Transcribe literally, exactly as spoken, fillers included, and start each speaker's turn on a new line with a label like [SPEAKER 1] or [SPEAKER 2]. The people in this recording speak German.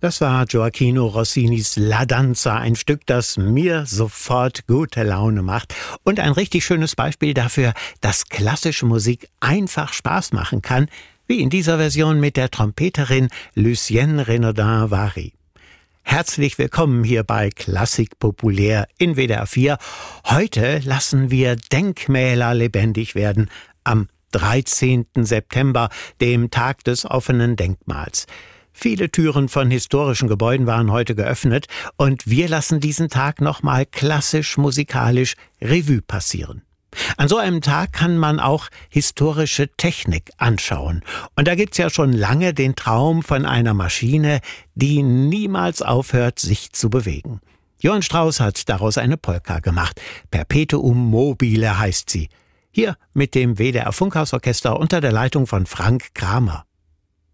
[SPEAKER 1] Das war Gioachino Rossinis La Danza, ein Stück, das mir sofort gute Laune macht und ein richtig schönes Beispiel dafür, dass klassische Musik einfach Spaß machen kann, wie in dieser Version mit der Trompeterin Lucienne Renaudin-Vary. Herzlich willkommen hier bei Klassik populär in W D R vier. Heute lassen wir Denkmäler lebendig werden am dreizehnten September, dem Tag des offenen Denkmals. Viele Türen von historischen Gebäuden waren heute geöffnet und wir lassen diesen Tag nochmal klassisch-musikalisch Revue passieren. An so einem Tag kann man auch historische Technik anschauen. Und da gibt's ja schon lange den Traum von einer Maschine, die niemals aufhört, sich zu bewegen. Johann Strauss hat daraus eine Polka gemacht. Perpetuum mobile heißt sie. Hier mit dem W D R Funkhausorchester unter der Leitung von Frank Kramer.